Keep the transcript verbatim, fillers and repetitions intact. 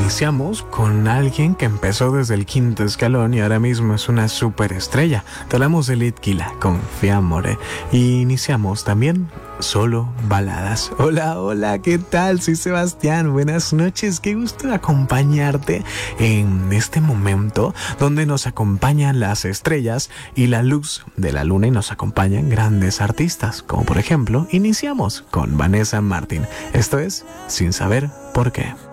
iniciamos con alguien que empezó desde el quinto escalón y ahora mismo es una superestrella. Te hablamos de Litkila con Fiamore. Y iniciamos también solo baladas. Hola, hola, ¿qué tal? Soy Sebastián, buenas noches, qué gusto acompañarte en este momento donde nos acompañan las estrellas y la luz de la luna y nos acompañan grandes artistas, como por ejemplo, iniciamos con Vanessa Martín. Esto es Sin Saber Por Qué.